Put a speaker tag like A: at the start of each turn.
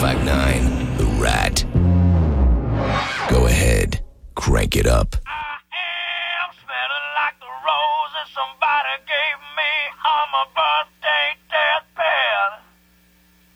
A: 1059 The Rat. Go ahead, crank it up.